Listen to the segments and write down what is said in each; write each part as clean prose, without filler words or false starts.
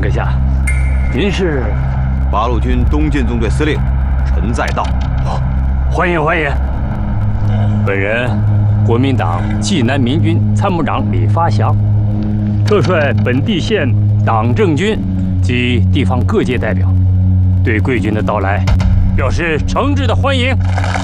阁下，您是八路军东进纵队司令陈再道。 哦，欢迎欢迎。本人国民党济南民军参谋长李发祥，特率本地县党政军及地方各界代表，对贵军的到来表示诚挚的欢迎。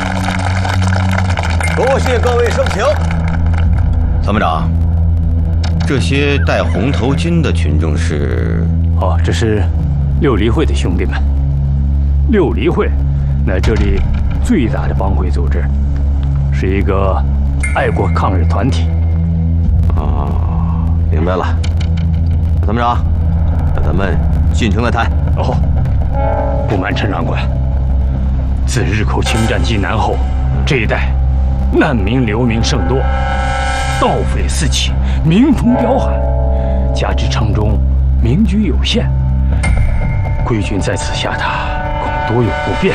多谢各位盛情。参谋长，这些戴红头巾的群众是？ 哦，这是六离会的兄弟们。六离会，乃这里最大的帮会组织，是一个爱国抗日团体。 哦，明白了。参谋长，那咱们进城来谈。 哦，不瞒陈长官，自日寇侵占济南后，这一带难民流民甚多，盗匪四起，民风彪悍，加之城中民居有限，贵军在此下榻，恐多有不便。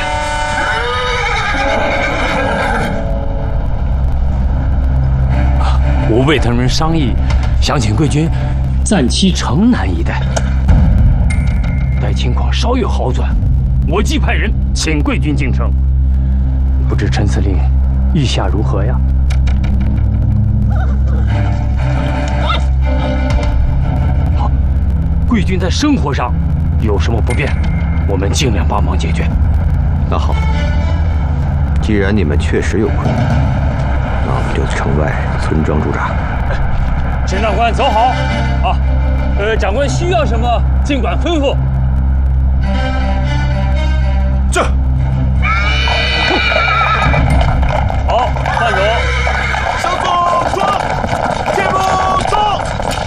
我为他们商议，想请贵军暂期城南一带，待情况稍有好转，我即派人请贵军进城。不知陈司令意下如何呀？好，贵军在生活上有什么不便，我们尽量帮忙解决。 那好，既然你们确实有困难，那我们就城外村庄驻扎。 陈长官走好啊！长官需要什么尽管吩咐。 这。 好，站住！ 向左转，箭步走。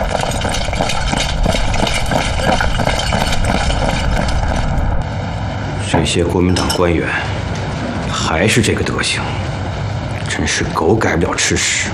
这些国民党官员还是这个德行，真是狗改不了吃屎。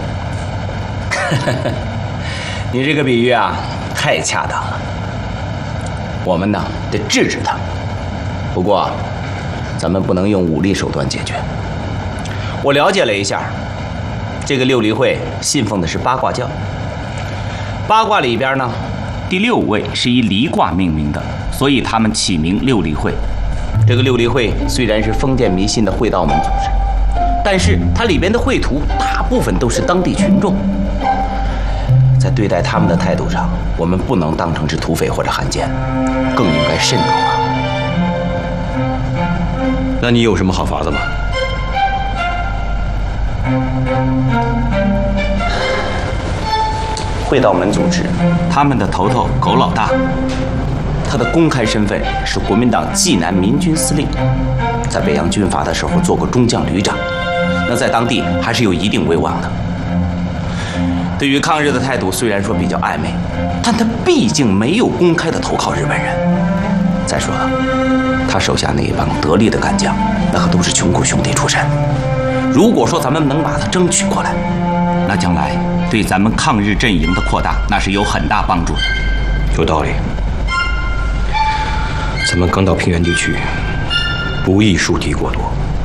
你这个比喻啊，太恰当了。我们呢得制止他，不过咱们不能用武力手段解决。我了解了一下，这个六离会信奉的是八卦教。八卦里边呢，第6位是以离卦命名的，所以他们起名六离会。这个六离会虽然是封建迷信的会道门组织，但是它里边的会徒大部分都是当地群众。在对待他们的态度上，我们不能当成是土匪或者汉奸，更应该慎重啊。 那你有什么好法子吗？ 会道门组织，他们的头头狗老大，他的公开身份是国民党济南民军司令，在北洋军阀的时候做过中将旅长，那在当地还是有一定威望的。对于抗日的态度虽然说比较暧昧，但他毕竟没有公开的投靠日本人。再说了，他手下那一帮得力的干将，那可都是穷苦兄弟出身。如果说咱们能把他争取过来，那将来对咱们抗日阵营的扩大，那是有很大帮助的。 有道理。咱们刚到平原地区，不宜树敌过多。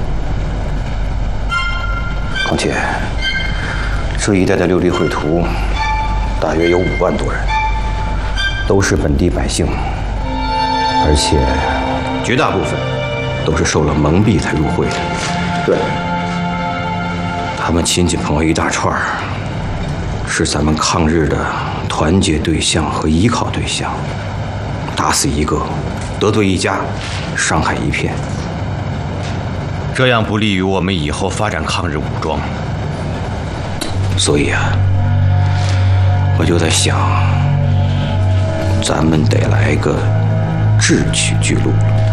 况且这一带的六离会徒大约有5万多人，都是本地百姓，而且绝大部分都是受了蒙蔽才入会的。 对， 他们亲戚朋友一大串，是咱们抗日的团结对象和依靠对象。打死一个，得罪一家，伤害一片，这样不利于我们以后发展抗日武装。所以啊，我就在想，咱们得来个智取巨鹿了。